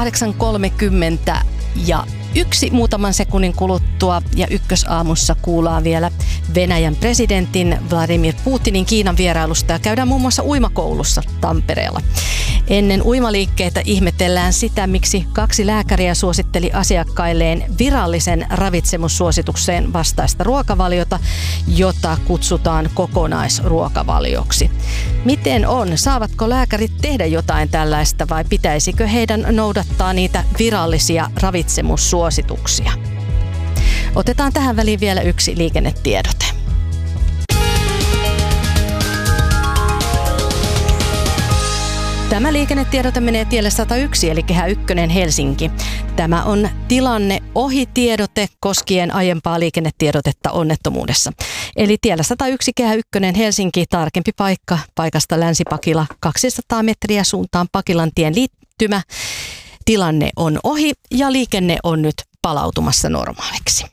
8.30 ja muutaman sekunnin kuluttua ja Ykkösaamussa kuullaan vielä Venäjän presidentin Vladimir Putinin Kiinan vierailusta ja käydään muun muassa uimakoulussa Tampereella. Ennen uimaliikkeitä ihmetellään sitä, miksi 2 lääkäriä suositteli asiakkailleen virallisen ravitsemussuositukseen vastaista ruokavaliota, jota kutsutaan kokonaisruokavalioksi. Miten on? Saavatko lääkärit tehdä jotain tällaista vai pitäisikö heidän noudattaa niitä virallisia ravitsemussuosituksia? Otetaan tähän väliin vielä yksi liikennetiedote. Tämä liikennetiedote menee tielle 101 eli Kehä 1 Helsinki. Tämä on tilanne ohi-tiedote koskien aiempaa liikennetiedotetta onnettomuudessa. Eli tiellä 101 Kehä 1 Helsinki, tarkempi paikka, paikasta Länsi-Pakila 200 metriä suuntaan Pakilantien liittymä. Tilanne on ohi ja liikenne on nyt palautumassa normaaliksi.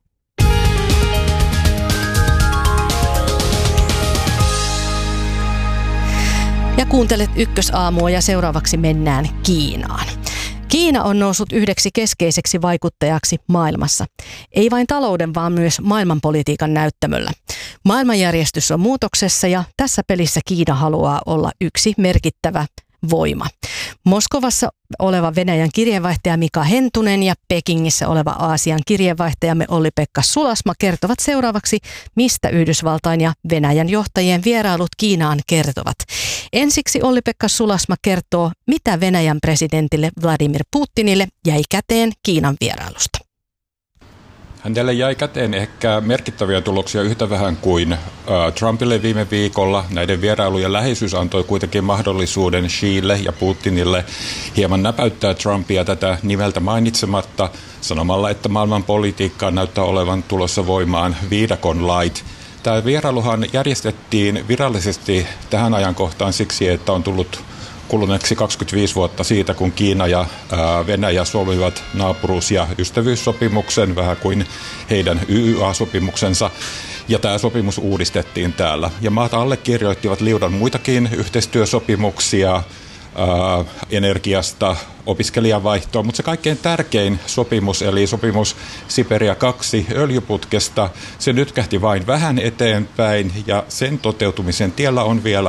Ja kuuntelet Ykkösaamua ja seuraavaksi mennään Kiinaan. Kiina on noussut yhdeksi keskeiseksi vaikuttajaksi maailmassa. Ei vain talouden, vaan myös maailmanpolitiikan näyttämöllä. Maailmanjärjestys on muutoksessa ja tässä pelissä Kiina haluaa olla yksi merkittävä voima. Moskovassa oleva Venäjän kirjeenvaihtaja Mika Hentunen ja Pekingissä oleva Aasian kirjeenvaihtajamme Olli-Pekka Sulasma kertovat seuraavaksi, mistä Yhdysvaltain ja Venäjän johtajien vierailut Kiinaan kertovat. Ensiksi Olli-Pekka Sulasma kertoo, mitä Venäjän presidentille Vladimir Putinille jäi käteen Kiinan vierailusta. Hänelle jäi käteen ehkä merkittäviä tuloksia yhtä vähän kuin Trumpille viime viikolla. Näiden vierailujen läheisyys antoi kuitenkin mahdollisuuden Xille ja Putinille hieman näpäyttää Trumpia tätä nimeltä mainitsematta sanomalla, että maailman politiikkaan näyttää olevan tulossa voimaan viidakon lait. Tämä vierailuhan järjestettiin virallisesti tähän ajankohtaan siksi, että on tullut kuluneeksi 25 vuotta siitä, kun Kiina ja Venäjä solmivat naapuruus- ja ystävyyssopimuksen, vähän kuin heidän YYA-sopimuksensa. Ja tämä sopimus uudistettiin täällä. Ja maat allekirjoittivat liudan muitakin yhteistyösopimuksia energiasta, opiskelijavaihtoa, mutta se kaikkein tärkein sopimus, eli sopimus Siberia 2 öljyputkesta, se nytkähti vain vähän eteenpäin ja sen toteutumisen tiellä on vielä